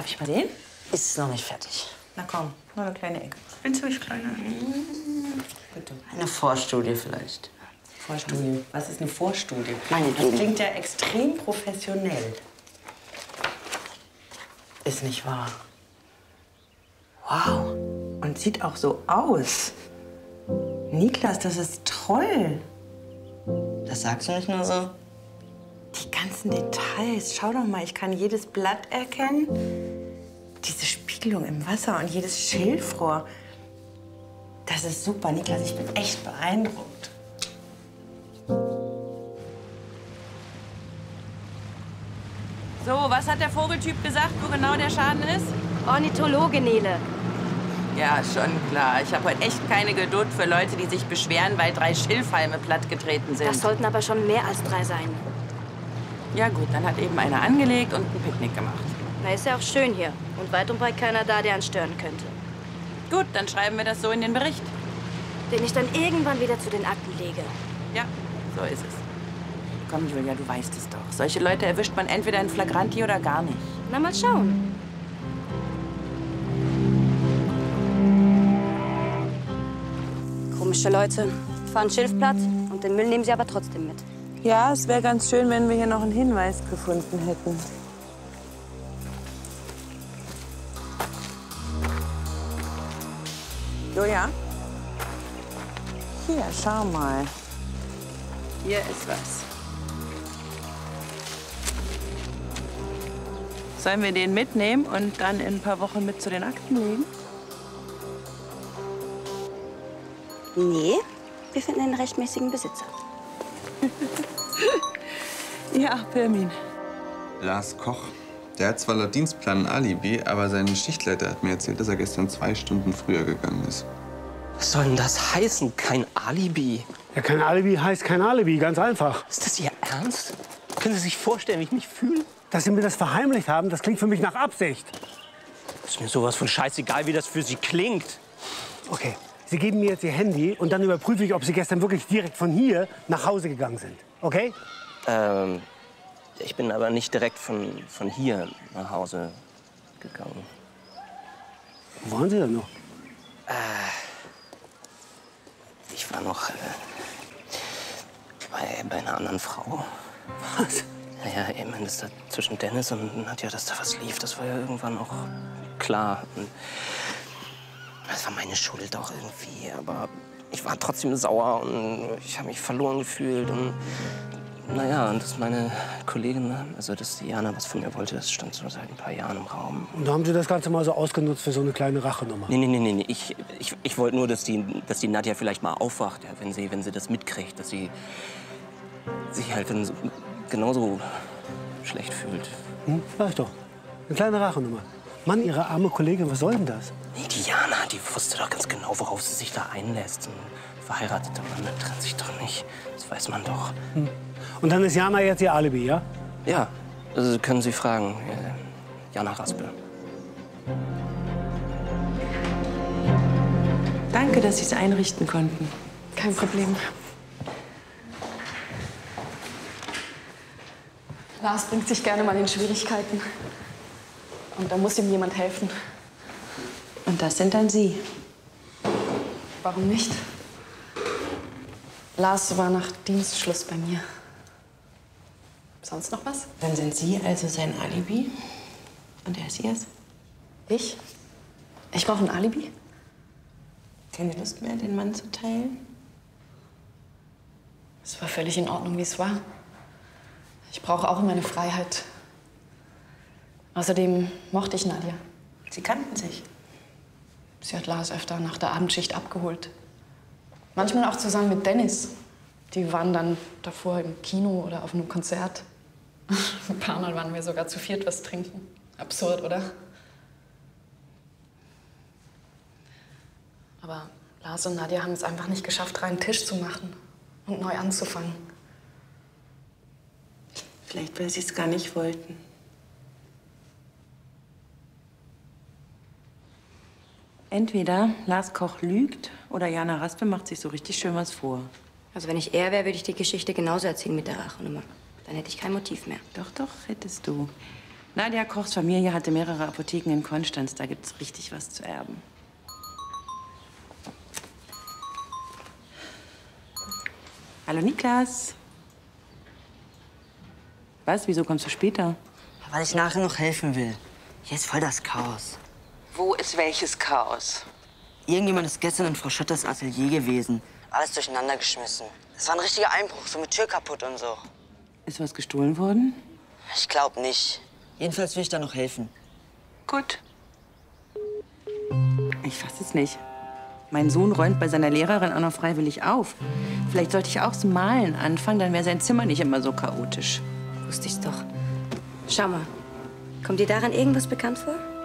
Darf ich mal sehen? Ist noch nicht fertig. Na komm, nur eine kleine Ecke. Winzig kleine. Bitte. Eine Vorstudie vielleicht. Vorstudie. Was ist eine Vorstudie? Meinetwegen. Das klingt ja extrem professionell. Ist nicht wahr? Wow. Und sieht auch so aus. Niklas, das ist toll. Das sagst du nicht nur so? Die ganzen Details. Schau doch mal, ich kann jedes Blatt erkennen. Diese Spiegelung im Wasser und jedes Schilfrohr. Das ist super, Niklas. Ich bin echt beeindruckt. So, was hat der Vogeltyp gesagt, wo genau der Schaden ist? Ornithologe, Nele. Ja, schon klar. Ich habe heute echt keine Geduld für Leute, die sich beschweren, weil 3 Schilfhalme plattgetreten sind. Das sollten aber schon mehr als 3 sein. Ja gut, dann hat eben einer angelegt und ein Picknick gemacht. Na, ist ja auch schön hier. Und weit und breit keiner da, der uns stören könnte. Gut, dann schreiben wir das so in den Bericht. Den ich dann irgendwann wieder zu den Akten lege. Ja, so ist es. Komm, Julia, du weißt es doch. Solche Leute erwischt man entweder in Flagranti oder gar nicht. Na, mal schauen. Komische Leute. Fahren Schilfplatt und den Müll nehmen sie aber trotzdem mit. Ja, es wäre ganz schön, wenn wir hier noch einen Hinweis gefunden hätten. Julia? Hier, schau mal. Hier ist was. Sollen wir den mitnehmen und dann in ein paar Wochen mit zu den Akten legen? Nee, wir finden einen rechtmäßigen Besitzer. Ja, Pirmin. Lars Koch. Der hat zwar laut Dienstplan ein Alibi, aber sein Schichtleiter hat mir erzählt, dass er gestern 2 Stunden früher gegangen ist. Was soll denn das heißen? Kein Alibi? Ja, kein Alibi heißt kein Alibi, ganz einfach. Ist das Ihr Ernst? Können Sie sich vorstellen, wie ich mich fühle? Dass Sie mir das verheimlicht haben, das klingt für mich nach Absicht. Ist mir sowas von scheißegal, wie das für Sie klingt. Okay, Sie geben mir jetzt Ihr Handy und dann überprüfe ich, ob Sie gestern wirklich direkt von hier nach Hause gegangen sind. Okay? Ich bin aber nicht direkt von hier nach Hause gegangen. Wo waren Sie denn noch? Ich war noch bei einer anderen Frau. Was? Ja, ich meine, dass da zwischen Dennis und Nadja, dass da was lief, das war ja irgendwann auch klar. Und das war meine Schuld auch irgendwie, aber ich war trotzdem sauer und ich habe mich verloren gefühlt. Und naja, und dass meine Kollegin, also dass die Jana was von mir wollte, das stand so seit ein paar Jahren im Raum. Und da haben Sie das Ganze mal so ausgenutzt für so eine kleine Rachenummer? Nee. Ich wollte nur, dass die Nadja vielleicht mal aufwacht, ja, wenn sie das mitkriegt, dass sie sich halt dann genauso schlecht fühlt. Sag ich doch. Eine kleine Rachenummer. Mann, Ihre arme Kollegin, was soll denn das? Nee, die Jana, die wusste doch ganz genau, worauf sie sich da einlässt. Ein verheirateter Mann trennt sich doch nicht. Das weiß man doch. Und dann ist Jana jetzt Ihr Alibi, ja? Ja, also können Sie fragen. Jana Raspel. Danke, dass Sie es einrichten konnten. Kein Problem. Lars bringt sich gerne mal in Schwierigkeiten. Und da muss ihm jemand helfen. Und das sind dann Sie. Warum nicht? Lars war nach Dienstschluss bei mir. Sonst noch was? Dann sind Sie also sein Alibi und er ist Ihrs. Ich? Ich brauche ein Alibi? Keine Lust mehr, den Mann zu teilen? Es war völlig in Ordnung, wie es war. Ich brauche auch meine Freiheit. Außerdem mochte ich Nadja. Sie kannten sich. Sie hat Lars öfter nach der Abendschicht abgeholt. Manchmal auch zusammen mit Dennis. Die waren dann davor im Kino oder auf einem Konzert. Ein paar Mal waren wir sogar zu viert was trinken. Absurd, oder? Aber Lars und Nadja haben es einfach nicht geschafft, reinen Tisch zu machen und neu anzufangen. Vielleicht, weil Sie es gar nicht wollten. Entweder Lars Koch lügt oder Jana Raspel macht sich so richtig schön was vor. Also wenn ich er wäre, würde ich die Geschichte genauso erzählen mit der Rachenummer. Dann hätte ich kein Motiv mehr. Doch, hättest du. Nadia Kochs Familie hatte mehrere Apotheken in Konstanz. Da gibt's richtig was zu erben. Hallo Niklas. Was? Wieso kommst du später? Weil ich nachher noch helfen will. Hier ist voll das Chaos. Wo ist welches Chaos? Irgendjemand ist gestern in Frau Schötters Atelier gewesen. Alles durcheinander geschmissen. Es war ein richtiger Einbruch, so mit Tür kaputt und so. Ist was gestohlen worden? Ich glaube nicht. Jedenfalls will ich da noch helfen. Gut. Ich fass es nicht. Mein Sohn räumt bei seiner Lehrerin auch noch freiwillig auf. Vielleicht sollte ich auch zum Malen anfangen, dann wäre sein Zimmer nicht immer so chaotisch. Wusste ich's doch. Schau mal. Kommt dir daran irgendwas bekannt vor?